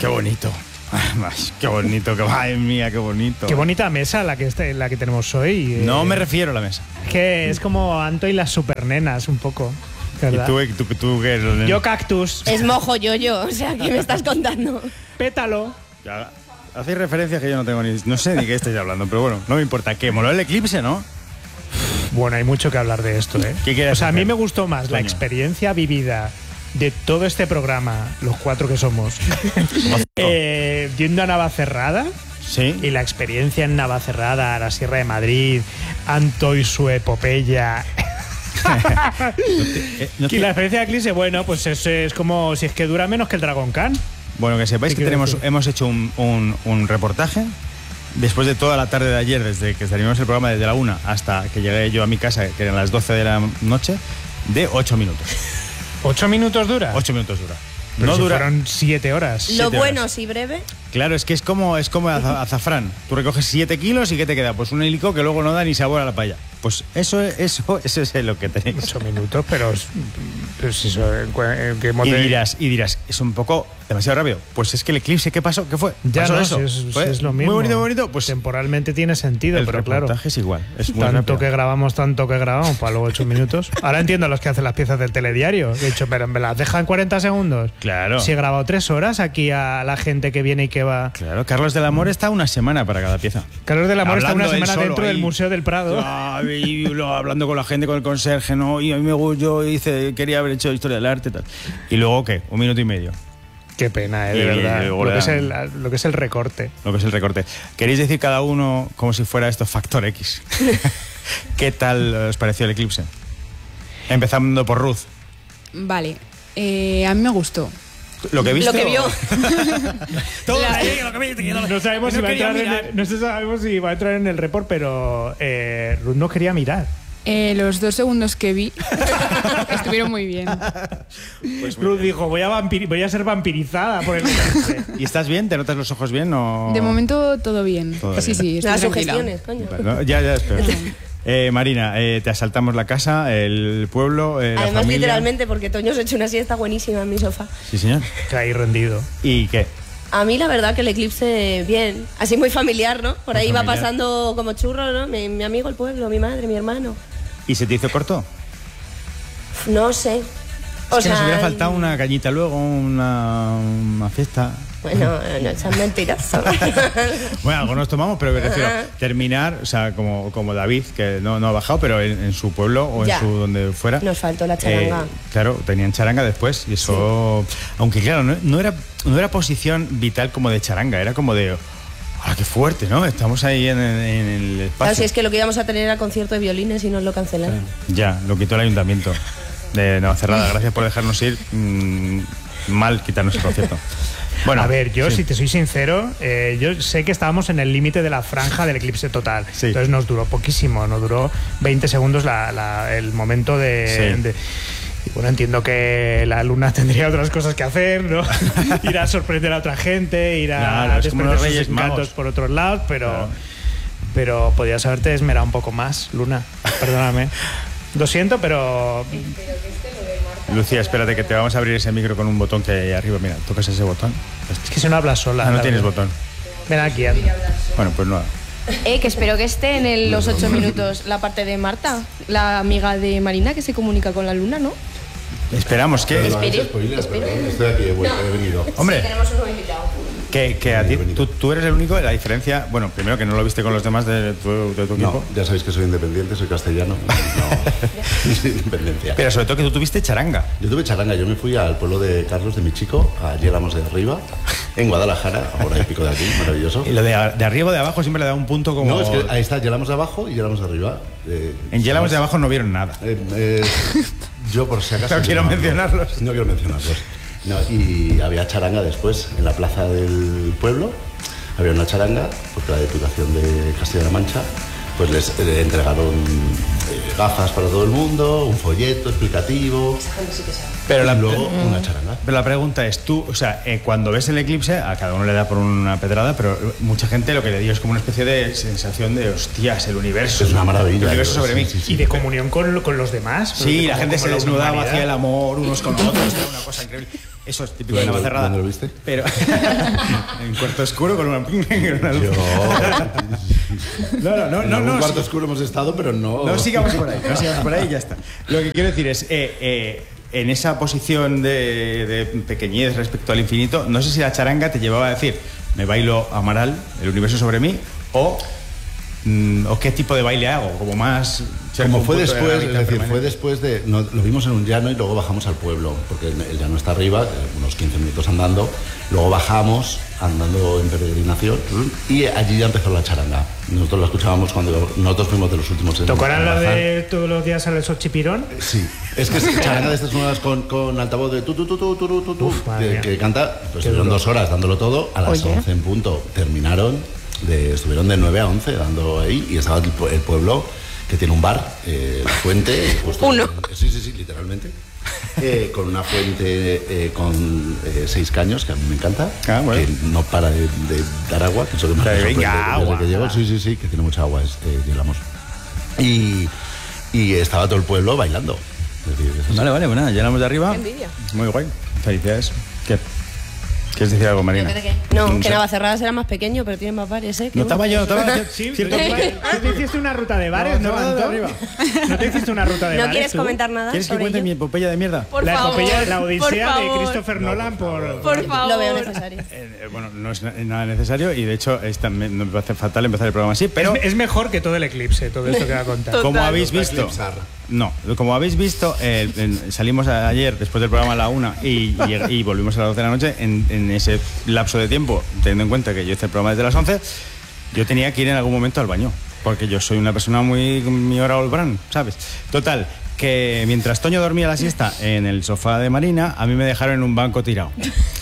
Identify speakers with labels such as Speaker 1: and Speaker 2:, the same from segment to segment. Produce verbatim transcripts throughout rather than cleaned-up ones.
Speaker 1: Qué bonito. Ay, qué bonito, qué, madre mía, qué bonito.
Speaker 2: Qué bonita mesa la que, este, la que tenemos hoy. Eh,
Speaker 1: no me refiero a la mesa.
Speaker 2: Que es como Anto y las supernenas, un poco. ¿Verdad?
Speaker 1: ¿Y tú, tú, tú qué eres?
Speaker 2: Yo cactus.
Speaker 3: Es mojo yo, yo. O sea, ¿qué me estás contando?
Speaker 2: Pétalo.
Speaker 1: Ya, hacéis referencias que yo no tengo ni... No sé ni qué estáis hablando, pero bueno, no me importa. ¿Qué? ¿Moló el eclipse, no?
Speaker 2: Bueno, hay mucho que hablar de esto, ¿eh?
Speaker 1: ¿Qué quieres
Speaker 2: O sea,
Speaker 1: hacer?
Speaker 2: a mí me gustó más
Speaker 1: Coño.
Speaker 2: la experiencia vivida de todo este programa, los cuatro que somos, eh, yendo a Navacerrada.
Speaker 1: Sí.
Speaker 2: Y la experiencia en Navacerrada, a la Sierra de Madrid, Anto y su epopeya.
Speaker 1: Eh, no te-
Speaker 2: Y la experiencia de Eclipse, bueno, pues es, es como si es que dura menos que el Dragon Khan.
Speaker 1: Bueno, que sepáis
Speaker 2: ¿Qué
Speaker 1: que
Speaker 2: quiero
Speaker 1: tenemos,
Speaker 2: decir?
Speaker 1: hemos hecho un, un, un reportaje después de toda la tarde de ayer, desde que terminamos el programa desde la una hasta que llegué yo a mi casa, que eran las doce de la noche, de ocho minutos.
Speaker 2: ¿Ocho minutos dura?
Speaker 1: ocho minutos dura.
Speaker 2: Pero
Speaker 1: no
Speaker 2: si
Speaker 1: dura.
Speaker 2: fueron siete horas.
Speaker 3: Lo
Speaker 1: Siete
Speaker 3: bueno,
Speaker 1: horas.
Speaker 3: sí breve.
Speaker 1: Claro, es que es como, es como az- azafrán. Tú recoges siete kilos y ¿qué te queda? Pues un helico que luego no da ni sabor a la paella. Pues eso, eso, eso es lo que tenéis.
Speaker 2: Ocho minutos, pero, pero si eso, ¿en cua- en qué
Speaker 1: Y
Speaker 2: mote-
Speaker 1: dirás, y dirás, es un poco demasiado rápido. Pues es que el eclipse, ¿qué pasó? ¿Qué fue?
Speaker 2: Ya
Speaker 1: ¿Pasó
Speaker 2: no,
Speaker 1: eso?
Speaker 2: si es, si
Speaker 1: ¿Fue
Speaker 2: es lo mismo.
Speaker 1: Muy bonito, muy bonito. Pues
Speaker 2: temporalmente tiene sentido,
Speaker 1: el
Speaker 2: pero claro.
Speaker 1: reportaje es igual. Es muy
Speaker 2: Tanto
Speaker 1: rápido.
Speaker 2: que grabamos, tanto que grabamos, para luego ocho minutos. Ahora entiendo a los que hacen las piezas del telediario. He dicho, pero me las dejan cuarenta segundos.
Speaker 1: Claro.
Speaker 2: Si he grabado tres horas aquí a la gente que viene y que va.
Speaker 1: Claro, Carlos del Amor está una semana para cada pieza.
Speaker 2: Carlos del Amor está una
Speaker 1: Hablando él
Speaker 2: semana
Speaker 1: solo
Speaker 2: dentro del
Speaker 1: ahí.
Speaker 2: Museo del Prado.
Speaker 1: Ah, y lo- hablando con la gente, con el conserje, no, y a mí me gustó, yo hice, quería haber hecho historia del arte y tal. Y luego, ¿qué? Un minuto y medio,
Speaker 2: Qué pena, eh, de
Speaker 1: Y
Speaker 2: verdad.
Speaker 1: luego
Speaker 2: Lo
Speaker 1: le
Speaker 2: que, es
Speaker 1: dan-
Speaker 2: el, lo que es el recorte.
Speaker 1: lo que es el recorte. ¿Queréis decir cada uno como si fuera esto Factor X? ¿Qué tal os pareció el eclipse? Empezando por Ruth.
Speaker 4: Vale, eh, a mí me gustó.
Speaker 1: ¿Lo que viste?
Speaker 3: Lo que vio.
Speaker 1: Todo
Speaker 4: La-
Speaker 1: ahí, lo que viste, que
Speaker 2: No sabemos,
Speaker 1: no
Speaker 2: si va a
Speaker 1: quería
Speaker 2: entrar en
Speaker 1: mirar.
Speaker 2: el, no sabemos si va a entrar en el report, pero eh, Ruth no quería mirar.
Speaker 4: Eh, los dos segundos que vi estuvieron muy bien.
Speaker 1: Pues muy
Speaker 2: Ruth
Speaker 1: bien.
Speaker 2: dijo, voy a, vampiri- voy a ser vampirizada por el eclipse.
Speaker 1: ¿Y estás bien? ¿Te notas los ojos bien o...?
Speaker 4: De momento todo bien.
Speaker 1: Todo
Speaker 4: sí,
Speaker 1: bien.
Speaker 4: sí, estoy
Speaker 3: Las
Speaker 4: tranquila.
Speaker 3: sugestiones, coño.
Speaker 1: Bueno, ya, ya, espera. Eh, Marina, eh, te asaltamos la casa, el pueblo, eh, la
Speaker 3: Además,
Speaker 1: familia.
Speaker 3: literalmente, porque Toño se ha hecho una siesta buenísima en mi sofá.
Speaker 1: Sí, señor.
Speaker 2: Caí rendido.
Speaker 1: ¿Y qué?
Speaker 3: A mí la verdad que el eclipse, bien. Así muy familiar, ¿no? Por
Speaker 1: Muy
Speaker 3: ahí va
Speaker 1: familiar.
Speaker 3: pasando como churro, ¿no? Mi, mi amigo, el pueblo, mi madre, mi hermano.
Speaker 1: ¿Y se te hizo corto?
Speaker 3: No sé. O
Speaker 1: Es que
Speaker 3: sea,
Speaker 1: nos hubiera faltado una cañita luego, una, una fiesta.
Speaker 3: Bueno, no sean mentirosos.
Speaker 1: Bueno, algo nos tomamos, pero me refiero terminar, o sea, como, como David, que no, no ha bajado, pero en, en su pueblo o
Speaker 3: Ya.
Speaker 1: en su donde fuera.
Speaker 3: Nos faltó la charanga.
Speaker 1: eh, claro, tenían charanga después y eso... Aunque claro, no, no era, no era posición vital como de charanga, era como de... ¡Ah, qué fuerte!, ¿no? Estamos ahí en, en- en el espacio.
Speaker 3: Claro, si es que lo que íbamos a tener era concierto de violines y nos lo cancelaron.
Speaker 1: Ya, lo quitó el ayuntamiento de Navacerrada. Gracias por dejarnos ir. Mm, mal quitarnos el concierto. Bueno,
Speaker 2: a ver, yo
Speaker 1: sí.
Speaker 2: si te soy sincero, eh, yo sé que estábamos en el límite de la franja del eclipse total.
Speaker 1: Sí.
Speaker 2: Entonces nos duró poquísimo, nos duró veinte segundos la- la- el momento de...
Speaker 1: Sí.
Speaker 2: de- y bueno, entiendo que la luna tendría otras cosas que hacer, ¿no? Ir a sorprender a otra gente, ir a
Speaker 1: Claro, es como
Speaker 2: desprender
Speaker 1: los
Speaker 2: sus
Speaker 1: Reyes
Speaker 2: encantos
Speaker 1: Magos.
Speaker 2: por otros lados, pero,
Speaker 1: Claro.
Speaker 2: pero podías haberte esmerado un poco más, Luna. Perdóname. Lo siento, pero
Speaker 1: Lucía, espérate que te vamos a abrir ese micro con un botón que hay arriba. Mira, tocas ese botón.
Speaker 2: es que si no hablas sola.
Speaker 1: Ah, no
Speaker 2: la
Speaker 1: tienes
Speaker 2: verdad.
Speaker 1: botón.
Speaker 2: Ven aquí, anda.
Speaker 1: Bueno, pues no.
Speaker 3: Eh, que espero que esté en el- los ocho minutos la parte de Marta, la amiga de Marina que se comunica con la luna, ¿no?
Speaker 1: Esperamos que...
Speaker 3: Espere,
Speaker 5: No, es spoiler,
Speaker 3: espere.
Speaker 5: perdón, estoy aquí, he, vuelto, he venido.
Speaker 1: Hombre,
Speaker 3: Tenemos un nuevo invitado.
Speaker 1: que, que a ti, tú, tú eres el único de la diferencia... Bueno, primero que no lo viste con los demás de tu, de tu equipo.
Speaker 5: No, ya sabéis que soy independiente, soy castellano. No, soy independencia.
Speaker 1: Pero sobre todo que tú tuviste charanga.
Speaker 5: Yo tuve charanga, yo me fui al pueblo de Carlos, de mi chico, a Llegamos de Arriba, en Guadalajara, ahora y pico de aquí, maravilloso.
Speaker 1: Y lo de, de arriba o de abajo siempre le da un punto como...
Speaker 5: No, es que ahí está, Llegamos de abajo y Llegamos de Arriba. Eh,
Speaker 1: En Llegamos de abajo no vieron nada.
Speaker 5: Eh, eh, yo por si acaso...
Speaker 1: No quiero mencionarlos.
Speaker 5: No quiero mencionarlos. No, y había charanga después, en la plaza del pueblo, había una charanga, porque la Diputación de Castilla-La Mancha, pues les eh, entregaron eh, gafas para todo el mundo, un folleto explicativo,
Speaker 1: Pero la,
Speaker 5: y luego una charanga.
Speaker 1: pero la pregunta es, tú, o sea, eh, cuando ves el eclipse, a cada uno le da por una pedrada, pero mucha gente lo que le dio es como una especie de sensación de, hostias, el universo.
Speaker 5: Es una maravilla.
Speaker 1: El universo
Speaker 5: Sí,
Speaker 1: sobre mí.
Speaker 5: sí, sí.
Speaker 2: Y de comunión con, con los demás.
Speaker 1: Sí, la
Speaker 2: Como-
Speaker 1: gente
Speaker 2: como
Speaker 1: se
Speaker 2: la
Speaker 1: desnudaba
Speaker 2: humanidad.
Speaker 1: hacia el amor unos con otros, era una cosa increíble. Eso es típico de Navacerrada.
Speaker 5: ¿Dónde lo viste?
Speaker 1: Pero en cuarto oscuro con una, con una luz. No, no, no,
Speaker 5: en
Speaker 1: no,
Speaker 5: algún
Speaker 1: no.
Speaker 5: cuarto
Speaker 1: sí.
Speaker 5: oscuro hemos estado, pero no.
Speaker 1: No sigamos por ahí, no sigamos por ahí y ya está. Lo que quiero decir es, eh, eh, en esa posición de, de pequeñez respecto al infinito, no sé si la charanga te llevaba a decir, me bailo Amaral, el universo sobre mí, o, mm, o qué tipo de baile hago, como más...
Speaker 5: Como fue después,
Speaker 1: de
Speaker 5: es decir,
Speaker 1: permanente.
Speaker 5: fue después de... No, lo vimos en un llano y luego bajamos al pueblo, porque el llano está arriba, unos quince minutos andando, luego bajamos andando en peregrinación y allí ya empezó la charanga. Nosotros la escuchábamos cuando nosotros fuimos de los últimos... en-
Speaker 2: ¿Tocarán
Speaker 5: en
Speaker 2: la
Speaker 5: bajar.
Speaker 2: de todos los días al Xochipirón?
Speaker 5: Sí, es que es charanga de estas nuevas con, con altavoz de tu tu tu tu tu tu tu
Speaker 2: Uf, madre
Speaker 5: que,
Speaker 2: mía.
Speaker 5: que canta, pues
Speaker 2: Qué
Speaker 5: estuvieron
Speaker 2: duro.
Speaker 5: dos horas dándolo todo, a las
Speaker 4: Oye.
Speaker 5: once en punto terminaron, de, estuvieron de nueve a once dando ahí y estaba el, pue- el pueblo que tiene un bar, eh, la fuente, justo-
Speaker 3: Uno.
Speaker 5: eh, sí, sí, sí, literalmente, eh, con una fuente eh, con eh, seis caños, que a mí me encanta,
Speaker 1: Ah, bueno.
Speaker 5: que no para de, de dar agua, que eso que me
Speaker 1: Que
Speaker 5: sorprende
Speaker 1: venga
Speaker 5: desde
Speaker 1: agua.
Speaker 5: que llego, sí, sí, sí, que tiene mucha agua, es, eh, digamos. Y, y estaba todo el pueblo bailando. Es decir, eso sí.
Speaker 1: Vale, vale, bueno, llenamos de arriba.
Speaker 3: Qué envidia.
Speaker 1: Muy guay. Felicidades. ¿Qué? ¿Quieres decir algo, Marina?
Speaker 3: No,
Speaker 1: Mm,
Speaker 3: que
Speaker 1: sí.
Speaker 3: Navacerrada será más pequeño, pero tiene más bares, ¿eh?
Speaker 1: No estaba yo, no estaba yo.
Speaker 2: Sí,
Speaker 1: Cierto.
Speaker 2: ¿tú te hiciste una ruta de bares, no,
Speaker 1: Navacerrada de
Speaker 2: Anto?
Speaker 1: arriba.
Speaker 2: ¿No te hiciste una ruta de
Speaker 3: ¿No
Speaker 2: bares?
Speaker 3: quieres
Speaker 2: tú?
Speaker 3: comentar nada
Speaker 1: ¿Quieres que
Speaker 3: sobre
Speaker 1: cuente
Speaker 3: ello?
Speaker 1: mi epopeya de mierda?
Speaker 3: Por
Speaker 2: La
Speaker 3: favor,
Speaker 2: epopeya, la
Speaker 3: por
Speaker 2: odisea de
Speaker 3: favor.
Speaker 2: Christopher Nolan por...
Speaker 3: Por favor. Lo veo necesario.
Speaker 1: Eh, eh, bueno, no es na- nada necesario y de hecho esta, me, no me parece fatal empezar el programa así, pero
Speaker 2: Es, es mejor que todo el eclipse, todo esto que va a contar.
Speaker 3: Total.
Speaker 1: como habéis
Speaker 5: Va a
Speaker 1: visto,
Speaker 5: eclipsar.
Speaker 1: no, como habéis visto, eh, en- salimos a- ayer después del programa a la una y, y, y volvimos a las doce de la noche. En, en ese lapso de tiempo, teniendo en cuenta que yo hice el programa desde las once, yo tenía que ir en algún momento al baño, porque yo soy una persona muy mi hora Olbran, ¿sabes? Total, que mientras Toño dormía la siesta en el sofá de Marina, a mí me dejaron en un banco tirado.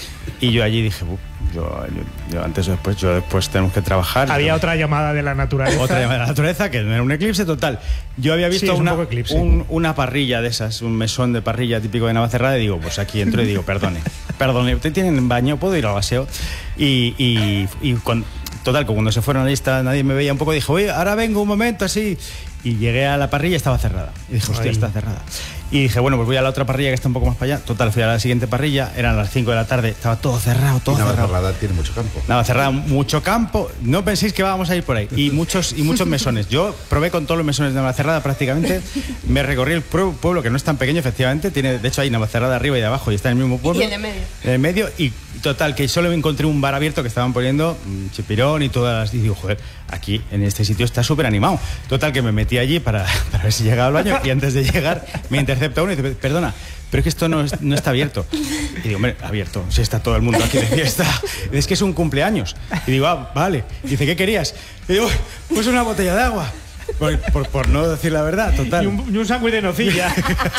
Speaker 1: Y yo allí dije, "Uf, yo, yo, yo antes o después, yo después tenemos que trabajar.
Speaker 2: Había otra llamada de la naturaleza.
Speaker 1: Otra llamada de la naturaleza, que no era un eclipse total. Yo había visto
Speaker 2: Sí, es un
Speaker 1: una,
Speaker 2: poco eclipse.
Speaker 1: un- una parrilla de esas, un mesón de parrilla típico de Navacerrada, y digo, pues aquí entro y digo, perdone, perdone, ¿usted tiene baño? ¿Puedo ir al aseo? Y, y, y con- total, que cuando se fueron a la lista nadie me veía un poco, dije, oye, ahora vengo un momento así. Y llegué a la parrilla y estaba cerrada. Y dije, hostia,
Speaker 2: Ay.
Speaker 1: está cerrada. Y dije, bueno, pues voy a la otra parrilla que está un poco más para allá. Total, fui a la siguiente parrilla, eran las cinco de la tarde, estaba todo cerrado, todo
Speaker 5: Y
Speaker 1: cerrado.
Speaker 5: Navacerrada tiene mucho campo.
Speaker 1: Navacerrada, mucho campo. No penséis que vamos a ir por ahí. Y muchos, y muchos mesones. Yo probé con todos los mesones de Navacerrada prácticamente. Me recorrí el pue- pueblo, que no es tan pequeño, efectivamente. Tiene, de hecho, hay Navacerrada arriba y de abajo y está en el mismo pueblo.
Speaker 3: Y en el medio.
Speaker 1: En el medio. Y total, que solo encontré un bar abierto que estaban poniendo mm, chipirón y todas las. Y digo, joder, aquí en este sitio está súper animado. Total, que me metí allí para, para ver si llegaba al baño. Y antes de llegar, me intercepta uno y dice, perdona, pero es que esto no, es- no está abierto. Y digo, hombre, abierto, si está todo el mundo aquí de fiesta. Es que es un cumpleaños. Y digo, ah, vale. Y dice, ¿qué querías? Y digo, pues una botella de agua. Por, por, por no decir la verdad, total.
Speaker 2: Y un, y un sándwich de nocilla.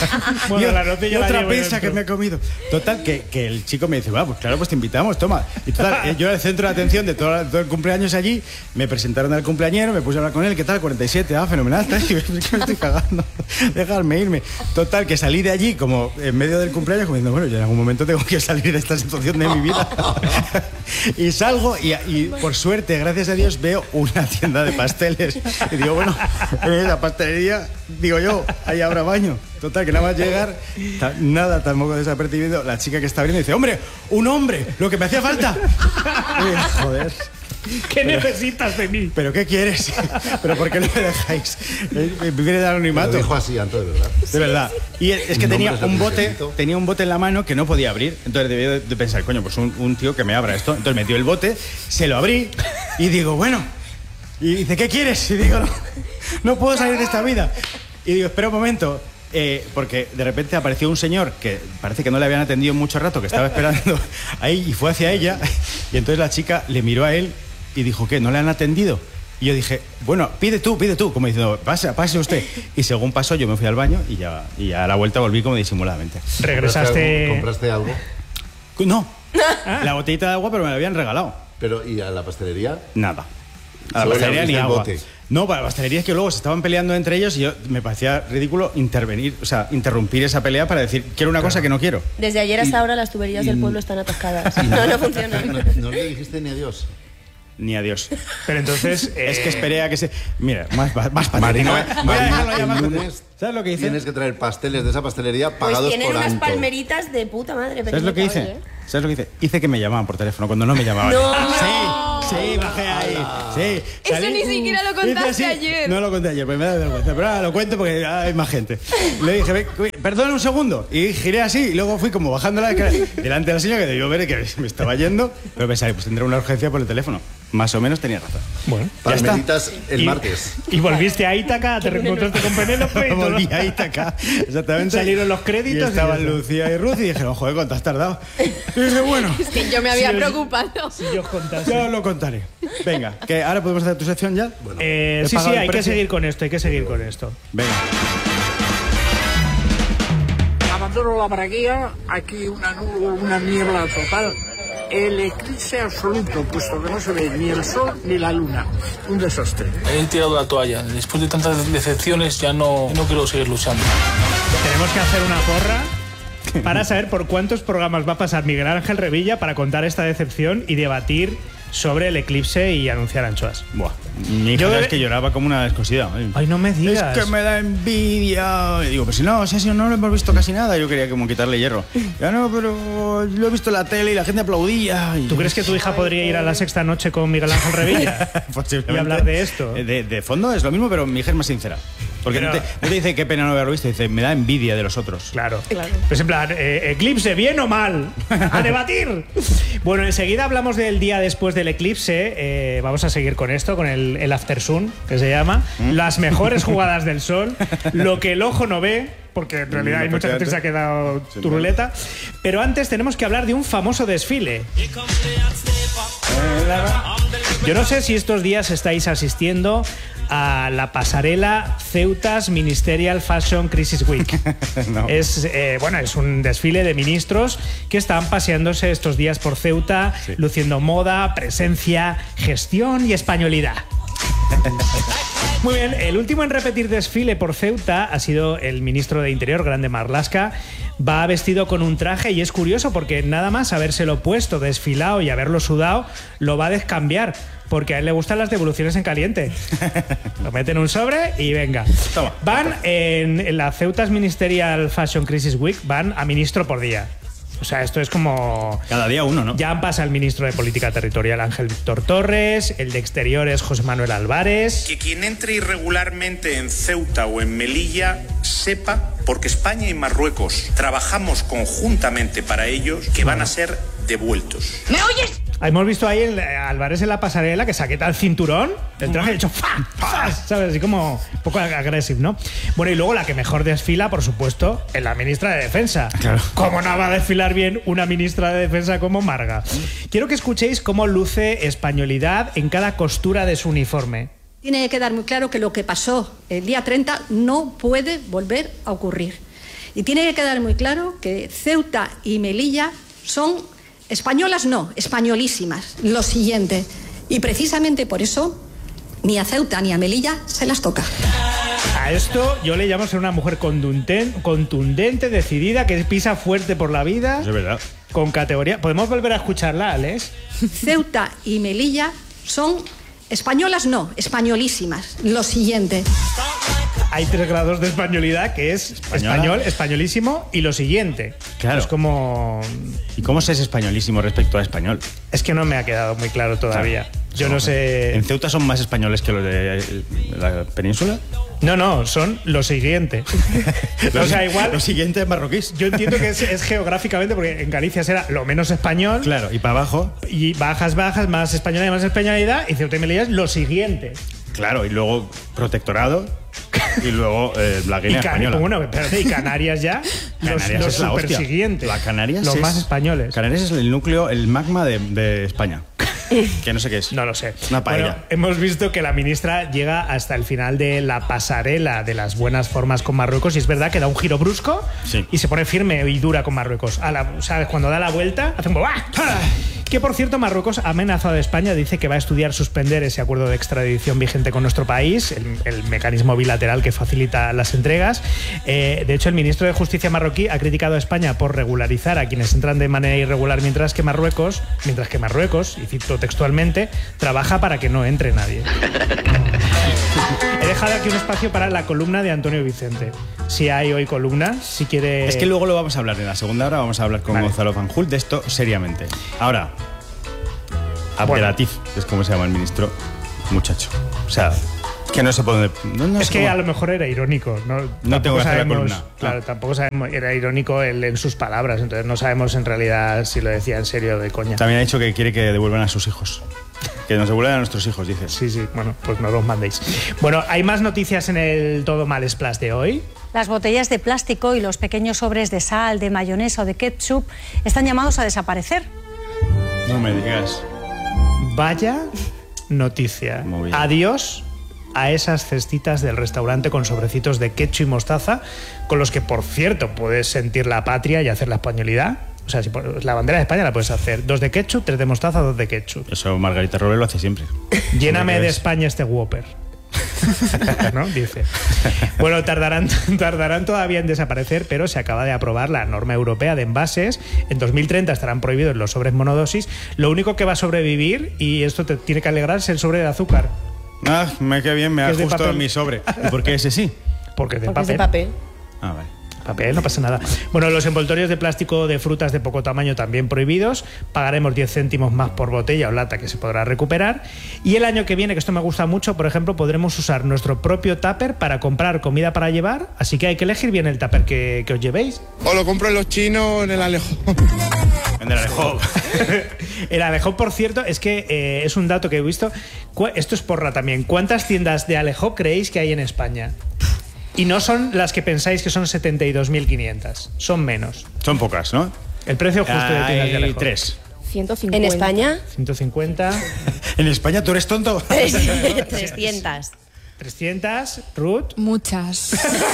Speaker 1: Y-
Speaker 2: bueno, la nocilla
Speaker 1: y
Speaker 2: la
Speaker 1: otra
Speaker 2: llevo
Speaker 1: pizza
Speaker 2: dentro.
Speaker 1: que me he comido. Total, que, que el chico me dice, va, pues claro, pues te invitamos, toma. Y total, eh, yo era el centro de atención de todo, todo el cumpleaños allí. Me presentaron al cumpleañero, me puse a hablar con él, ¿qué tal? cuarenta y siete, ah, fenomenal. Tal. Y yo, es que me estoy cagando, dejarme irme. Total, que salí de allí como en medio del cumpleaños, como diciendo, bueno, yo en algún momento tengo que salir de esta situación de mi vida. Y salgo y, y por suerte, gracias a Dios, veo una tienda de pasteles. Y digo, bueno, en esa pastelería, digo yo, ahí habrá baño. Total, que nada más llegar, ta- nada tampoco desapercibido, la chica que está abriendo dice, hombre, un hombre, lo que me hacía falta. Y digo, joder,
Speaker 2: ¿Qué necesitas de mí?
Speaker 1: ¿pero qué quieres? ¿Pero por qué no me dejáis eh, vivir en el
Speaker 5: Me lo
Speaker 1: anonimato?
Speaker 5: dijo así, Anto, de verdad.
Speaker 1: De verdad. Y es que
Speaker 5: Un
Speaker 1: tenía
Speaker 5: hombre
Speaker 1: un bote,
Speaker 5: satisfecho.
Speaker 1: tenía un bote en la mano que no podía abrir. Entonces debí de, de pensar, coño, pues un, un tío que me abra esto. Entonces metió el bote, se lo abrí y digo, bueno. Y dice, ¿qué quieres? Y digo, no, no puedo salir de esta vida. Y digo, espera un momento. eh, porque de repente apareció un señor que parece que no le habían atendido mucho rato, que estaba esperando ahí y fue hacia ella. Y entonces la chica le miró a él y dijo, ¿qué? ¿No le han atendido? Y yo dije, bueno, pide tú, pide tú, como diciendo, pase, pase usted. Y según pasó, yo me fui al baño y ya, y ya a la vuelta volví como disimuladamente.
Speaker 2: Regresaste.
Speaker 5: ¿Compraste algo?
Speaker 1: No, la botellita de agua, pero me la habían regalado.
Speaker 5: Pero, ¿y a la pastelería?
Speaker 1: Nada. A la
Speaker 5: Solo le
Speaker 1: pastelería ni
Speaker 5: abriste el
Speaker 1: agua.
Speaker 5: bote.
Speaker 1: No, para la pastelería es que luego se estaban peleando entre ellos y yo me parecía ridículo intervenir, o sea, interrumpir esa pelea para decir, quiero una cosa que no quiero.
Speaker 3: Desde ayer hasta ahora las tuberías del pueblo están atascadas. No, no funcionan.
Speaker 5: ¿No, no le dijiste ni adiós?
Speaker 1: ni adiós.
Speaker 2: Pero entonces...
Speaker 1: Es
Speaker 2: eh,
Speaker 1: que esperé a que se... Mira, más, más, más patético.
Speaker 5: Marina,
Speaker 1: Voy a
Speaker 5: Marina,
Speaker 1: dejarlo ya
Speaker 5: el
Speaker 1: más
Speaker 5: lunes
Speaker 1: patético. ¿Sabes lo que hice?
Speaker 5: Tienes que traer pasteles de esa pastelería
Speaker 6: Pues
Speaker 5: pagados
Speaker 6: tienen
Speaker 5: por
Speaker 6: unas
Speaker 5: Anto.
Speaker 6: palmeritas de puta madre.
Speaker 1: ¿Sabes lo que hice?
Speaker 6: pequeñitas, ¿eh?
Speaker 1: ¿Sabes lo que hice? Hice que me llamaban por teléfono cuando no me llamaban.
Speaker 6: ¡No!
Speaker 1: Sí, sí, bajé ahí. Sí.
Speaker 3: Eso
Speaker 1: Salí-
Speaker 3: ni siquiera lo
Speaker 1: hice
Speaker 3: contaste
Speaker 1: así.
Speaker 3: ayer.
Speaker 1: No lo conté ayer, pues me da vergüenza. Pero ahora lo cuento porque hay más gente. Le dije, "Ve, ve, perdón un segundo". Y giré así y luego fui como bajando la escalera delante de la señora que debió ver que me estaba yendo. Pero pensaba, pues tendré una urgencia por el teléfono. Más o menos tenía razón.
Speaker 2: Bueno,
Speaker 1: ya está.
Speaker 5: Palmeritas el
Speaker 2: y,
Speaker 5: martes.
Speaker 2: y volviste a Ítaca, te reencontraste con Penélope y todo.
Speaker 1: Volví a Ítaca, exactamente.
Speaker 2: Salieron los créditos
Speaker 1: Y estaban
Speaker 2: y ya está.
Speaker 1: Lucía y Ruth y dijeron, joder, ¿cuánto has tardado? Y dije, bueno,
Speaker 3: Es que yo me había
Speaker 2: Sí, es-
Speaker 3: preocupado.
Speaker 2: Si yo os contase.
Speaker 1: ya os lo contaré. Venga, que ahora podemos hacer tu sección ya.
Speaker 2: Eh,
Speaker 1: ¿He
Speaker 2: sí,
Speaker 1: pagado
Speaker 2: sí,
Speaker 1: el
Speaker 2: hay que
Speaker 1: precio?
Speaker 2: seguir con esto, hay que seguir con esto.
Speaker 1: Venga.
Speaker 7: Abandono la braguía, aquí una, nube, una niebla total. El eclipse absoluto, puesto que no se ve ni el sol ni la luna. Un desastre.
Speaker 8: He tirado la toalla. Después de tantas decepciones ya no, no quiero seguir luchando.
Speaker 2: Tenemos que hacer una porra para saber por cuántos programas va a pasar Miguel Ángel Revilla para contar esta decepción y debatir sobre el eclipse y anunciar anchoas.
Speaker 1: Buah. Mi hija
Speaker 2: Yo
Speaker 1: es
Speaker 2: de-
Speaker 1: que lloraba como una descosida.
Speaker 2: Ay, no me digas.
Speaker 1: Es que me da envidia. Y digo, pues si no, o sea, si no lo hemos visto casi nada. Yo quería como quitarle hierro. Ya no, pero lo he visto en la tele y la gente aplaudía. Y...
Speaker 2: ¿Tú crees que tu hija podría ir a la sexta noche con Miguel Ángel Revilla?
Speaker 1: Posiblemente.
Speaker 2: Y hablar de esto.
Speaker 1: De, de fondo es lo mismo, pero mi hija es más sincera. Porque
Speaker 2: Pero-
Speaker 1: no, te, no te dice qué pena no haberlo visto, dice, me da envidia de los otros.
Speaker 2: Claro.
Speaker 3: Claro.
Speaker 2: Pues en plan, eh, eclipse, ¿bien o mal? ¡A debatir! Bueno, enseguida hablamos del día después del eclipse. Eh, vamos a seguir con esto, con el, el after sun, que se llama. Las mejores jugadas del sol. Lo que el ojo no ve, porque en realidad hay mucha gente que se ha quedado
Speaker 1: Sí,
Speaker 2: turuleta. Pero antes tenemos que hablar de un famoso desfile. Yo no sé si estos días estáis asistiendo a la pasarela Ceutas Ministerial Fashion Crisis Week.
Speaker 1: No.
Speaker 2: Es eh, bueno, es un desfile de ministros que están paseándose estos días por Ceuta,
Speaker 1: Sí.
Speaker 2: luciendo moda, presencia, gestión y españolidad. Muy bien, el último en repetir desfile por Ceuta ha sido el ministro de Interior, Grande Marlaska. Va vestido con un traje y es curioso porque nada más habérselo puesto, desfilado y haberlo sudado, lo va a descambiar. Porque a él le gustan las devoluciones en caliente. Lo meten en un sobre y venga.
Speaker 1: Toma.
Speaker 2: Van en, en la Ceutas Ministerial Fashion Crisis Week, van a ministro por día. O sea, esto es como...
Speaker 1: Cada día uno, ¿no?
Speaker 2: Ya han pasado el ministro de Política Territorial Ángel Víctor Torres, el de Exteriores José Manuel Álvarez.
Speaker 9: Que quien entre irregularmente en Ceuta o en Melilla sepa, porque España y Marruecos trabajamos conjuntamente para ellos, que van a ser devueltos.
Speaker 3: ¿Me oyes?
Speaker 2: Hemos visto ahí el, eh, Álvarez en la pasarela que saqueta el cinturón, el traje hecho ¡fa! ¡fa! ¿Sabes? Así como un poco agresivo, ¿no? Bueno, y luego la que mejor desfila, por supuesto, es la ministra de Defensa.
Speaker 1: Claro.
Speaker 2: ¿Cómo no va a desfilar bien una ministra de Defensa como Marga? Quiero que escuchéis cómo luce españolidad en cada costura de su uniforme.
Speaker 10: Tiene que quedar muy claro que lo que pasó el día treinta no puede volver a ocurrir. Y tiene que quedar muy claro que Ceuta y Melilla son españolas, no, españolísimas. Lo siguiente. Y precisamente por eso ni a Ceuta ni a Melilla se las toca.
Speaker 2: A esto yo le llamo ser una mujer contundente, contundente, decidida, que pisa fuerte por la vida,
Speaker 1: Eso es verdad.
Speaker 2: con categoría. ¿Podemos volver a escucharla, Alex?
Speaker 10: Ceuta y Melilla son españolas, no, españolísimas. Lo siguiente.
Speaker 2: Hay tres grados de españolidad, que es
Speaker 1: Española.
Speaker 2: español, españolísimo y lo siguiente.
Speaker 1: Claro.
Speaker 2: Es como...
Speaker 1: ¿Y cómo se es españolísimo respecto a español?
Speaker 2: Es que no me ha quedado muy claro todavía. Yo no sé...
Speaker 1: ¿En Ceuta son más españoles que los de la península?
Speaker 2: No, no, son lo siguiente. O sea, igual...
Speaker 1: Lo siguiente es marroquíes.
Speaker 2: Yo entiendo que es, es geográficamente, porque en Galicia será lo menos español.
Speaker 1: Claro, y para abajo,
Speaker 2: Y bajas, bajas, más españolidad, más españolidad. Y Ceuta y Melilla es lo siguiente.
Speaker 1: claro, y luego protectorado, y luego eh, la
Speaker 2: Y,
Speaker 1: Guinea
Speaker 2: Can-
Speaker 1: española.
Speaker 2: bueno, espérate, y Canarias ya, los,
Speaker 1: Canarias
Speaker 2: los
Speaker 1: es la hostia.
Speaker 2: supersiguientes.
Speaker 1: La Canarias
Speaker 2: Los
Speaker 1: es-
Speaker 2: más españoles.
Speaker 1: Canarias es el núcleo, el magma de, de España. Que no sé qué es.
Speaker 2: No lo sé.
Speaker 1: Una paella.
Speaker 2: Bueno, hemos visto que la ministra llega hasta el final de la pasarela de las buenas formas con Marruecos y es verdad que da un giro brusco
Speaker 1: Sí.
Speaker 2: y se pone firme y dura con Marruecos. A la, ¿sabes? Cuando da la vuelta, hace un... ¡ah! Que, por cierto, Marruecos ha amenazado a España, dice que va a estudiar suspender ese acuerdo de extradición vigente con nuestro país, el, el mecanismo bilateral que facilita las entregas. Eh, de hecho, el ministro de Justicia marroquí ha criticado a España por regularizar a quienes entran de manera irregular, mientras que Marruecos, mientras que Marruecos, y cito textualmente, trabaja para que no entre nadie. He dejado aquí un espacio para la columna de Antonio Vicente. Si hay hoy columna, si quiere...
Speaker 1: Es que luego lo vamos a hablar en la segunda hora, vamos a hablar con
Speaker 2: Vale.
Speaker 1: Gonzalo Fanjul de esto seriamente. Ahora, Abdelatif, es como se llama el ministro, muchacho. O sea, que no se puede... No, no
Speaker 2: es
Speaker 1: sé
Speaker 2: que
Speaker 1: cómo-
Speaker 2: a lo mejor era irónico. No,
Speaker 1: No tengo que hacer la columna.
Speaker 2: Claro,
Speaker 1: Ah.
Speaker 2: tampoco sabemos, era irónico él en sus palabras, entonces no sabemos en realidad si lo decía en serio o de coña.
Speaker 1: También ha dicho que quiere que devuelvan a sus hijos. Que nos devuelvan a nuestros hijos, dice.
Speaker 2: Sí, sí, bueno, pues no los mandéis. Bueno, hay más noticias en el Todo Mal Splash de hoy.
Speaker 6: Las botellas de plástico y los pequeños sobres de sal, de mayonesa o de ketchup están llamados a desaparecer.
Speaker 1: No me digas.
Speaker 2: Vaya noticia.
Speaker 1: Muy bien.
Speaker 2: Adiós a esas cestitas del restaurante con sobrecitos de ketchup y mostaza, con los que, por cierto, puedes sentir la patria y hacer la españolidad. O sea, si por- la bandera de España la puedes hacer. Dos de ketchup, tres de mostaza, dos de ketchup.
Speaker 1: Eso Margarita Robles lo hace siempre.
Speaker 2: Lléname
Speaker 1: Siempre
Speaker 2: de
Speaker 1: es.
Speaker 2: España este Whopper. ¿No? Dice. Bueno, tardarán, tardarán todavía en desaparecer, pero se acaba de aprobar la norma europea de envases. En dos mil treinta estarán prohibidos los sobres monodosis. Lo único que va a sobrevivir, y esto te tiene que alegrar, es el sobre de azúcar.
Speaker 1: Ah, me queda bien, me
Speaker 2: Que
Speaker 1: ha
Speaker 2: es de
Speaker 1: justo
Speaker 2: papel.
Speaker 1: mi sobre. ¿Y por qué ese sí?
Speaker 2: Porque es de
Speaker 3: Porque es
Speaker 2: papel.
Speaker 3: de papel.
Speaker 1: Ah, vale.
Speaker 2: Papel, no pasa nada. Bueno, los envoltorios de plástico de frutas de poco tamaño también prohibidos. Pagaremos diez céntimos más por botella o lata que se podrá recuperar. Y el año que viene, que esto me gusta mucho, por ejemplo, podremos usar nuestro propio tupper para comprar comida para llevar. Así que hay que elegir bien el tupper que, que os llevéis.
Speaker 11: O lo compro en los chinos en el Alejo.
Speaker 1: En el Alejo.
Speaker 2: El Alejo, por cierto, es que eh, es un dato que he visto. Cu- Esto es porra también. ¿Cuántas tiendas de Alejo creéis que hay en España? Y no son las que pensáis que son setenta y dos mil quinientas. Son menos.
Speaker 1: Son pocas, ¿no?
Speaker 2: El precio justo de tiendas de
Speaker 1: Hay
Speaker 2: Alejo.
Speaker 1: tres.
Speaker 3: ciento cincuenta.
Speaker 12: En España,
Speaker 2: ciento cincuenta.
Speaker 1: ¿En España tú eres tonto?
Speaker 12: trescientas.
Speaker 2: trescientas. Ruth.
Speaker 4: Muchas.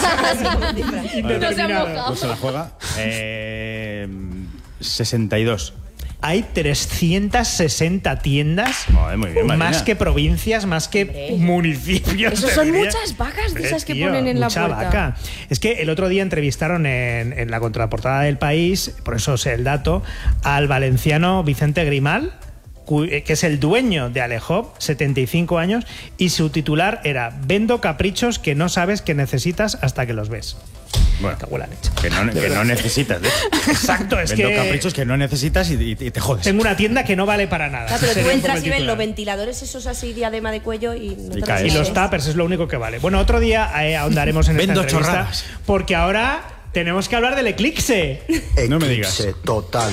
Speaker 2: Indeterminado.
Speaker 1: Pues se la juega. Eh, sesenta y dos.
Speaker 2: Hay trescientas sesenta tiendas.
Speaker 1: Joder, muy bien, Marina.
Speaker 2: Más que provincias, más que
Speaker 3: Hombre.
Speaker 2: municipios.
Speaker 3: Esos
Speaker 2: te
Speaker 3: son
Speaker 2: diría.
Speaker 3: muchas vacas de
Speaker 2: Eh,
Speaker 3: esas que
Speaker 2: tío,
Speaker 3: ponen en la
Speaker 2: mucha
Speaker 3: puerta.
Speaker 2: vaca. Es que el otro día entrevistaron en, en la contraportada del País, por eso sé el dato, al valenciano Vicente Grimal, cu- eh, que es el dueño de Alejo, setenta y cinco años, y su titular era: vendo caprichos que no sabes que necesitas hasta que los ves.
Speaker 1: Bueno,
Speaker 2: Cago en la leche.
Speaker 1: que no, que no necesitas. ¿eh?
Speaker 2: Exacto, es
Speaker 1: Vendo
Speaker 2: que
Speaker 1: caprichos que no necesitas y, y- y te jodes.
Speaker 2: tengo una tienda que no vale para nada.
Speaker 12: Ah, pero tú
Speaker 2: Sería un
Speaker 12: entras
Speaker 2: poco
Speaker 12: y
Speaker 2: el
Speaker 12: ves los
Speaker 2: titular.
Speaker 12: ventiladores esos así, diadema de cuello y no
Speaker 1: Y
Speaker 12: te
Speaker 1: caes.
Speaker 2: Y los
Speaker 12: sabes.
Speaker 2: tuppers es lo único que vale. Bueno, otro día eh, ahondaremos en esta
Speaker 1: Vendo
Speaker 2: entrevista,
Speaker 1: chorradas.
Speaker 2: porque ahora tenemos que hablar del eclipse.
Speaker 1: No me digas.
Speaker 13: Eclipse total.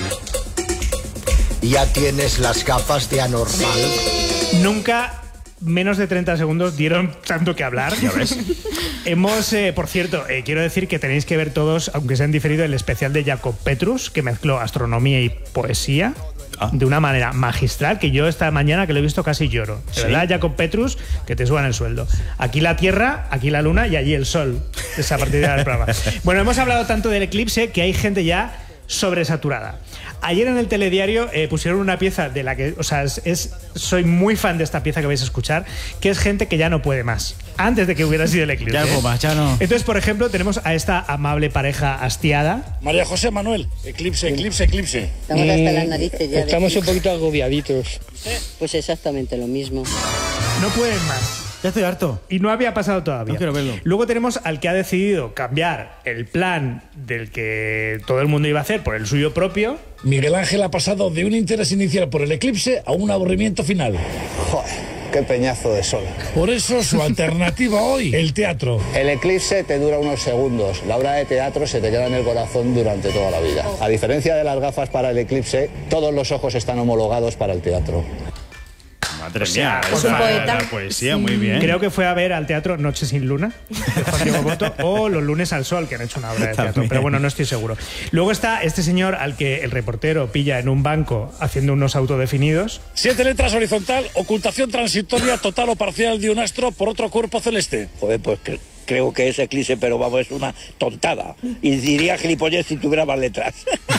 Speaker 13: Ya tienes las gafas de anormal.
Speaker 2: Nunca menos de treinta segundos dieron tanto que hablar.
Speaker 1: Ya ves.
Speaker 2: Hemos, eh, por cierto, eh, quiero decir que tenéis que ver todos, aunque se han diferido, el especial de Jacob Petrus, que mezcló astronomía y poesía.
Speaker 1: Ah.
Speaker 2: De una manera magistral, que yo esta mañana que lo he visto casi lloro. De
Speaker 1: ¿Sí?
Speaker 2: verdad, Jacob Petrus, que te suban el sueldo. Aquí la Tierra, aquí la Luna y allí el Sol. Esa partida del programa. Bueno, hemos hablado tanto del eclipse que hay gente ya sobresaturada. Ayer en el telediario eh, pusieron una pieza de la que, o sea, es, es- soy muy fan de esta pieza que vais a escuchar, que es gente que ya no puede más, antes de que hubiera sido el eclipse.
Speaker 1: Ya no puedo más, ya no.
Speaker 2: Entonces, por ejemplo, tenemos a esta amable pareja hastiada.
Speaker 7: María José Manuel, eclipse, eclipse, eclipse.
Speaker 14: Estamos hasta las narices ya.
Speaker 15: Estamos un poquito agobiaditos.
Speaker 14: Pues exactamente lo mismo.
Speaker 2: No pueden más.
Speaker 1: Ya estoy harto.
Speaker 2: Y no había pasado todavía.
Speaker 1: No quiero verlo.
Speaker 2: Luego tenemos al que ha decidido cambiar el plan del que todo el mundo iba a hacer por el suyo propio.
Speaker 7: Miguel Ángel ha pasado de un interés inicial por el eclipse a un aburrimiento final.
Speaker 13: Joder, qué peñazo de sol.
Speaker 7: Por eso su alternativa hoy, el teatro.
Speaker 16: El eclipse te dura unos segundos. La obra de teatro se te queda en el corazón durante toda la vida. A diferencia de las gafas para el eclipse, todos los ojos están homologados para el teatro.
Speaker 1: Madre
Speaker 2: O sea,
Speaker 1: mía,
Speaker 2: pues
Speaker 1: esa-
Speaker 2: un
Speaker 3: poeta.
Speaker 1: la poesía, muy bien.
Speaker 2: Creo que fue a ver al teatro Noche sin Luna, de Juan Diego Boto, o Los lunes al sol, que han hecho una obra de teatro.
Speaker 1: También.
Speaker 2: Pero bueno, no estoy seguro. Luego está este señor al que el reportero pilla en un banco haciendo unos autodefinidos.
Speaker 7: Siete letras horizontal, ocultación transitoria total o parcial de un astro por otro cuerpo celeste.
Speaker 13: Joder, pues que
Speaker 7: creo que es eclipse, pero vamos, es una tontada. Y diría gilipollez si tuviera más letras.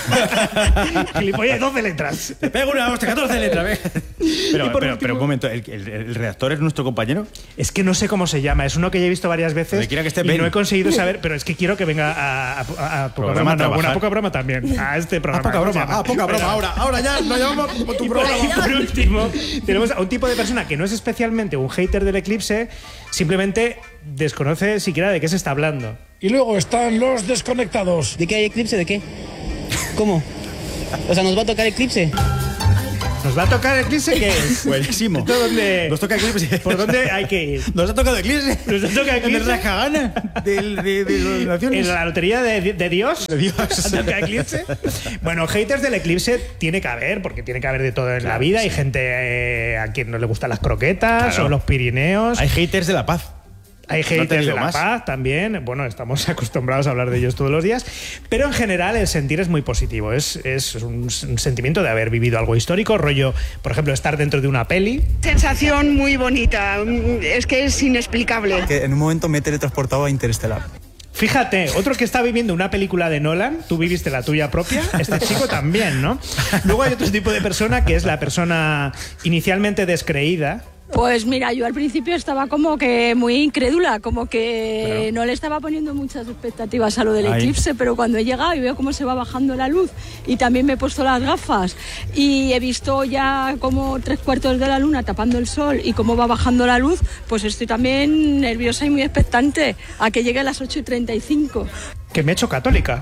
Speaker 2: Gilipollez, doce letras.
Speaker 1: Te pego una hostia, catorce letras. ¿Ves? Pero, pero,
Speaker 2: último,
Speaker 1: pero un momento, ¿el, el, ¿el redactor es nuestro compañero?
Speaker 2: Es que no sé cómo se llama, es uno que ya he visto varias veces
Speaker 1: que esté
Speaker 2: y
Speaker 1: Ben.
Speaker 2: no he conseguido saber, pero es que quiero que venga a, a, a, a poca broma, no, bueno, a poca broma también, a este programa.
Speaker 1: A poca broma, a poca broma, ahora, ahora ya nos llamamos como tu
Speaker 2: y por,
Speaker 1: programa.
Speaker 2: y por último, tenemos a un tipo de persona que no es especialmente un hater del eclipse, simplemente desconoce siquiera de qué se está hablando.
Speaker 17: Y luego están los desconectados.
Speaker 18: ¿De qué hay eclipse? ¿De qué? ¿Cómo? O sea, ¿nos va a tocar eclipse?
Speaker 2: ¿Nos va a tocar eclipse? ¿Qué es?
Speaker 1: Buenísimo.
Speaker 2: ¿Esto dónde?
Speaker 1: Nos toca eclipse.
Speaker 2: ¿Por dónde hay que ir?
Speaker 1: Nos ha tocado eclipse.
Speaker 2: ¿Nos ha tocado eclipse?
Speaker 1: En la cagana de, de, de las naciones.
Speaker 2: ¿En la lotería de, de Dios?
Speaker 1: De Dios.
Speaker 2: ¿Ha tocado eclipse? Bueno, haters del eclipse tiene que haber, porque tiene que haber de todo en
Speaker 1: Claro,
Speaker 2: la vida.
Speaker 1: sí.
Speaker 2: Hay gente eh, a quien no le gustan las croquetas
Speaker 1: Claro.
Speaker 2: o los Pirineos.
Speaker 1: Hay haters de la paz.
Speaker 2: Hay
Speaker 1: No te
Speaker 2: haters
Speaker 1: digo
Speaker 2: de la
Speaker 1: más.
Speaker 2: paz también. Bueno, estamos acostumbrados a hablar de ellos todos los días. Pero en general el sentir es muy positivo. Es, es un, un sentimiento de haber vivido algo histórico. Rollo, por ejemplo, estar dentro de una peli.
Speaker 19: Sensación muy bonita. Es que es inexplicable.
Speaker 20: Que en un momento me he teletransportado a Interestelar.
Speaker 2: Fíjate, otro que está viviendo una película de Nolan, tú viviste la tuya propia, este chico también, ¿no? Luego hay otro tipo de persona que es la persona inicialmente descreída.
Speaker 21: Pues mira, yo al principio estaba como que muy incrédula, como que
Speaker 2: Claro.
Speaker 21: no le estaba poniendo muchas expectativas a lo del
Speaker 2: Ahí.
Speaker 21: eclipse, pero cuando he llegado y veo cómo se va bajando la luz y también me he puesto las gafas y he visto ya como tres cuartos de la luna tapando el sol y cómo va bajando la luz, pues estoy también nerviosa y muy expectante a que llegue a las ocho y treinta y cinco.
Speaker 2: Que me he hecho católica.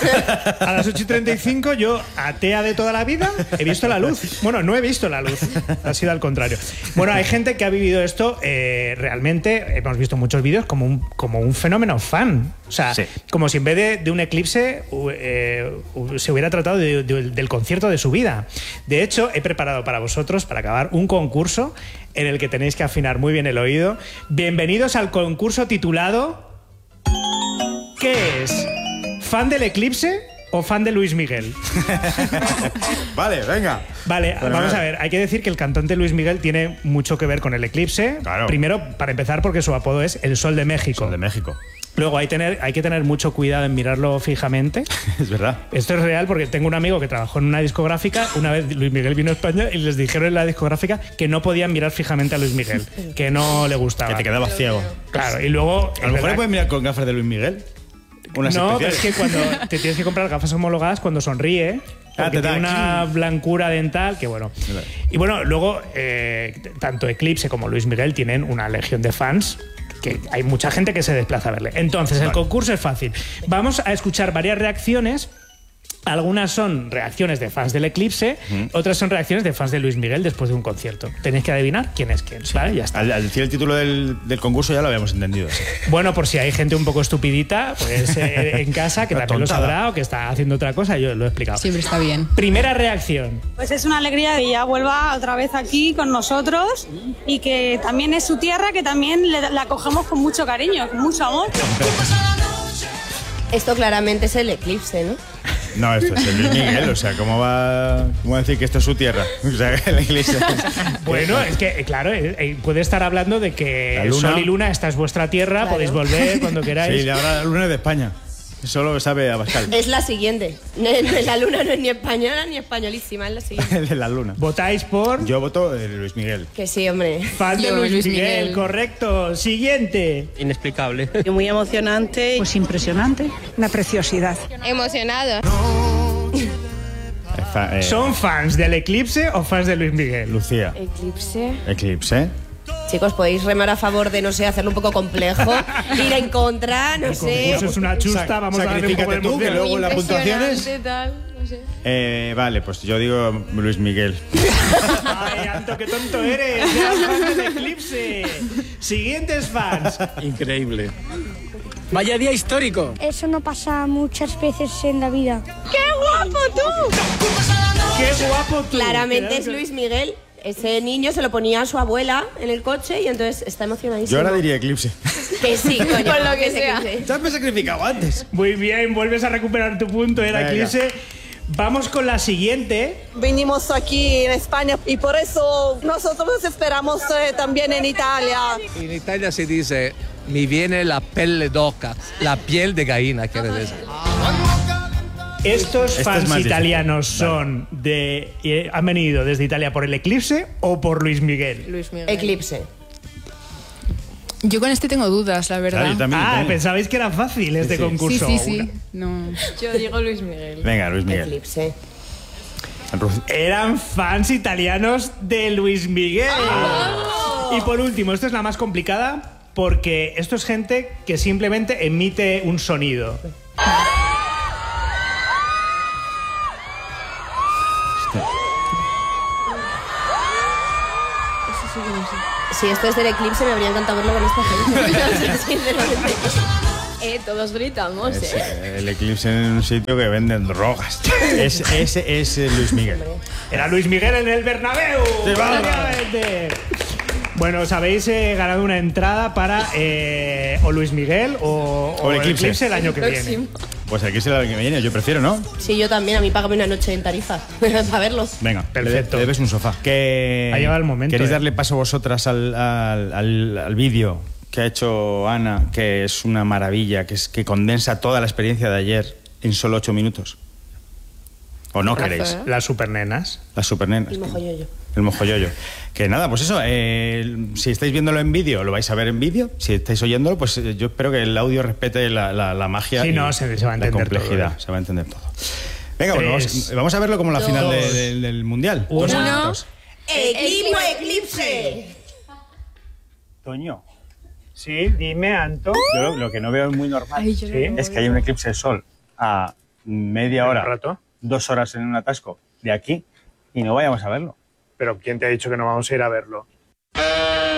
Speaker 2: A las ocho y treinta y cinco, yo, atea de toda la vida, he visto la luz. Bueno, no he visto la luz, ha sido al contrario. Bueno, hay gente que ha vivido esto eh, realmente, hemos visto muchos vídeos, como un, como un fenómeno fan. O sea,
Speaker 1: Sí.
Speaker 2: como si en vez de, de un eclipse u- eh, u- se hubiera tratado de- de- del concierto de su vida. De hecho, he preparado para vosotros, para acabar, un concurso en el que tenéis que afinar muy bien el oído. Bienvenidos al concurso titulado... ¿Qué es? ¿Fan del eclipse o fan de Luis Miguel?
Speaker 1: Vale, venga.
Speaker 2: Vale,
Speaker 1: Bueno,
Speaker 2: vamos
Speaker 1: venga.
Speaker 2: a ver. Hay que decir que el cantante Luis Miguel tiene mucho que ver con el eclipse.
Speaker 1: Claro.
Speaker 2: Primero, para empezar, porque su apodo es el Sol de México.
Speaker 1: Sol de México.
Speaker 2: Luego hay, tener, hay que tener mucho cuidado en mirarlo fijamente.
Speaker 1: Es verdad.
Speaker 2: Esto es real porque tengo un amigo que trabajó en una discográfica. Una vez Luis Miguel vino a España y les dijeron en la discográfica que no podían mirar fijamente a Luis Miguel, que no le gustaba.
Speaker 1: Que te quedabas ciego.
Speaker 2: Claro, y luego...
Speaker 1: A
Speaker 2: es
Speaker 1: lo mejor
Speaker 2: verdad-
Speaker 1: le puedes mirar con gafas de Luis Miguel. Unas
Speaker 2: no, pero
Speaker 1: especiales.
Speaker 2: es que cuando te tienes que comprar gafas homologadas cuando sonríe,
Speaker 1: Ah,
Speaker 2: porque
Speaker 1: te da
Speaker 2: tiene una
Speaker 1: aquí.
Speaker 2: blancura dental que bueno. Y bueno, luego eh, tanto Eclipse como Luis Miguel tienen una legión de fans que hay mucha gente que se desplaza a verle. Entonces, el
Speaker 1: Vale.
Speaker 2: concurso es fácil. Vamos a escuchar varias reacciones. Algunas son reacciones de fans del Eclipse, otras son reacciones de fans de Luis Miguel después de un concierto. Tenéis que adivinar quién es quién, ¿vale? Ya está.
Speaker 1: Al, al decir el título del, del concurso ya lo habíamos entendido.
Speaker 2: Bueno, por si hay gente un poco estupidita, pues eh, en casa, que
Speaker 1: La
Speaker 2: también lo
Speaker 1: tontada.
Speaker 2: sabrá o que está haciendo otra cosa, yo lo he explicado.
Speaker 4: Siempre está bien.
Speaker 2: Primera reacción.
Speaker 22: Pues es una alegría que ya vuelva otra vez aquí con nosotros y que también es su tierra, que también le- la acogemos con mucho cariño, con mucho amor.
Speaker 12: Esto claramente es el eclipse, ¿no?
Speaker 1: No, esto es el Luis Miguel, o sea, ¿cómo va, cómo va a decir que esto es su tierra? O sea, la iglesia.
Speaker 2: Bueno, es que, eh, claro, eh, eh, puede estar hablando de que
Speaker 1: La luna.
Speaker 2: Sol y Luna, esta es vuestra tierra,
Speaker 12: Claro.
Speaker 2: podéis volver cuando queráis.
Speaker 1: Sí, ahora la luna es de España. Eso lo sabe Abascal.
Speaker 12: Es la siguiente. La luna no es ni española ni españolísima, es la siguiente.
Speaker 1: El de la luna.
Speaker 2: ¿Votáis por?
Speaker 1: Yo voto el Luis Miguel.
Speaker 12: Que sí, hombre.
Speaker 2: Fan de
Speaker 4: Yo,
Speaker 2: Luis,
Speaker 4: Luis
Speaker 2: Miguel,
Speaker 4: Miguel.
Speaker 2: correcto. Siguiente.
Speaker 18: Inexplicable.
Speaker 19: Muy emocionante.
Speaker 22: Pues impresionante, una preciosidad.
Speaker 3: Emocionado.
Speaker 1: Fa- eh,
Speaker 2: ¿Son fans del Eclipse o fans de Luis Miguel?
Speaker 1: Lucía.
Speaker 12: Eclipse.
Speaker 1: Eclipse.
Speaker 12: Chicos, podéis remar a favor de, no sé, hacerlo un poco complejo, ir en contra, no sé.
Speaker 2: Eso es una chusta,
Speaker 1: Sac-
Speaker 2: vamos a darle un poco de
Speaker 1: sacrifícate tú, que
Speaker 2: emoción.
Speaker 1: luego las puntuaciones.
Speaker 3: Impresionante, tal, no sé.
Speaker 1: Eh, vale, pues yo digo Luis Miguel.
Speaker 2: Ay, Anto, qué tonto eres. Eras fan del Eclipse. Siguientes fans.
Speaker 18: Increíble. Vaya día histórico.
Speaker 23: Eso no pasa muchas veces en la vida.
Speaker 12: ¡Qué guapo tú!
Speaker 2: Qué guapo tú.
Speaker 12: Claramente es Luis Miguel. Ese niño se lo ponía a su abuela en el coche y entonces está emocionadísimo.
Speaker 1: Yo ahora diría Eclipse.
Speaker 12: Que sí, coño.
Speaker 3: Por lo que
Speaker 12: es
Speaker 3: sea.
Speaker 12: eclipse.
Speaker 1: Ya me he sacrificado antes.
Speaker 2: Muy bien, vuelves a recuperar tu punto, era
Speaker 1: Venga.
Speaker 2: Eclipse. Vamos con la siguiente.
Speaker 19: Vinimos aquí en España y por eso nosotros esperamos eh, también en Italia.
Speaker 16: En Italia se dice
Speaker 5: me viene la pelle d'oca, la piel de gallina, quiere decir.
Speaker 2: ¿Estos
Speaker 1: Este
Speaker 2: fans
Speaker 1: es más
Speaker 2: italianos
Speaker 1: difícil.
Speaker 2: son de... eh, han venido desde Italia por el Eclipse o por Luis Miguel?
Speaker 3: Luis Miguel.
Speaker 12: Eclipse.
Speaker 4: Yo con este tengo dudas, la verdad.
Speaker 1: Claro, yo también, yo
Speaker 2: Ah,
Speaker 1: también.
Speaker 2: pensabais que era fácil este
Speaker 1: Sí, sí.
Speaker 2: concurso.
Speaker 4: Sí, sí, sí. No.
Speaker 3: Yo digo Luis Miguel.
Speaker 1: Venga, Luis Miguel.
Speaker 12: Eclipse.
Speaker 2: Eran fans italianos de Luis Miguel. Y por último, esta es la más complicada porque esto es gente que simplemente emite un sonido.
Speaker 12: Si esto es del Eclipse, me habría encantado verlo con esta gente. Sinceramente.
Speaker 3: Eh, todos gritamos,
Speaker 1: Es,
Speaker 3: eh.
Speaker 1: eh, el Eclipse en un sitio que venden drogas. Es, ese es eh, Luis Miguel.
Speaker 2: Era Luis Miguel en el Bernabéu.
Speaker 1: Sí, vamos.
Speaker 2: Obviamente. Bueno, os habéis eh, ganado una entrada para eh, o Luis Miguel o,
Speaker 1: O el Eclipse.
Speaker 2: el año que
Speaker 3: Próximo.
Speaker 2: viene.
Speaker 1: Pues aquí es el que me viene, yo prefiero, ¿no?
Speaker 12: Sí, yo también. A mí págame una noche en Tarifa para verlo.
Speaker 1: Venga,
Speaker 2: Perfecto.
Speaker 1: Le, le debes un sofá. Que
Speaker 2: Ha llegado el momento,
Speaker 1: ¿Queréis
Speaker 2: eh.
Speaker 1: darle paso vosotras al, al, al, al vídeo que ha hecho Ana, que es una maravilla, que es que condensa toda la experiencia de ayer en solo ocho minutos? ¿O no queréis?
Speaker 2: Las supernenas.
Speaker 1: Las supernenas.
Speaker 12: El mojoyoyo.
Speaker 1: El mojoyoyo. Que nada, pues eso, eh, si estáis viéndolo en vídeo, lo vais a ver en vídeo. Si estáis oyéndolo, pues eh, yo espero que el audio respete la, la, la magia
Speaker 2: Sí,
Speaker 1: y
Speaker 2: no, se- se va a
Speaker 1: la
Speaker 2: entender
Speaker 1: complejidad.
Speaker 2: todo, ¿eh?
Speaker 1: Se va a entender todo. Venga, bueno,
Speaker 2: Tres,
Speaker 1: vamos, vamos a verlo como la
Speaker 2: dos,
Speaker 1: final de- de- del Mundial.
Speaker 2: uno.
Speaker 1: Dos minutos.
Speaker 12: ¡Equipo Eclipse!
Speaker 1: Toño,
Speaker 2: Sí, dime, Anto.
Speaker 1: yo lo, lo que no veo muy normal
Speaker 4: Ay, yo no
Speaker 2: Sí.
Speaker 4: lo
Speaker 1: es que hay un eclipse de sol a media
Speaker 2: ¿Un
Speaker 1: hora,
Speaker 2: rato?
Speaker 1: dos horas en un atasco de aquí y no vayamos a verlo.
Speaker 2: Pero ¿quién te ha dicho que no vamos a ir a verlo?